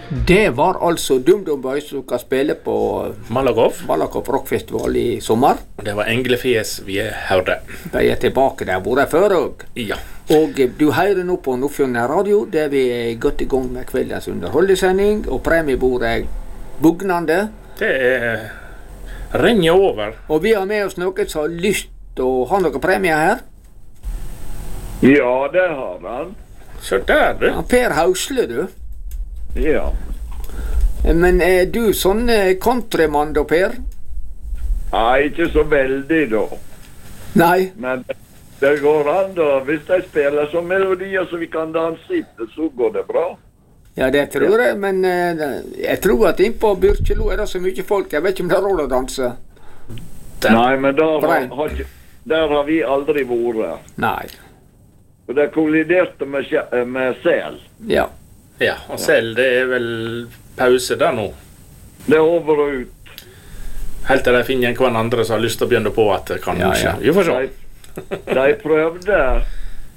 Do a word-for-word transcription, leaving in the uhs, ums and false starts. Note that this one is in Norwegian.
Det var altså DumDum Boys som skal spille på Malakoff. Malakoff Rockfestival i sommer. Det var Englefjes vi hørte. De er tilbake der hvor de før og. Ja. Og du hører nå på Nordfjorden Radio, der vi er godt i gang med kveldens underholdningssending, og premiebordet er bugnende. Det er renner over. Og vi har med oss noen som har lyst til å ha noen premier her. Ja, det har han. Så der, du. Ja, Per Hausle, du. Ja. Men er du sånn countrymann da, Per? Nei, ikke så veldig da. Nei. Men det går an da. Hvis de spiller som melodier så vi kan danse etter, så går det bra. Ja, det tror jeg, men uh, jeg tror at innpå Byrkjelo er det så mye folk. Jeg vet ikke om det er råd å danse. Der. Nei, men der har, har, der har vi aldri vært. Nei. Og det kolliderte med, med sel. Ja. Ja, og selv det er vel pause der nå. Det er over og ut. Helt til de finner en hver andre som har lyst til å begynne på at det kan ja, skje. Ja. Vi får se. De, de prøvde